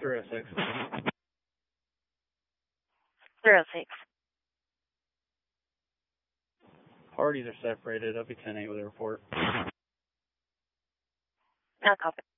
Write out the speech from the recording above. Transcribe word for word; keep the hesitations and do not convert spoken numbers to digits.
Zero six. Zero six. Parties are separated. I'll be ten eight with a report. No copy.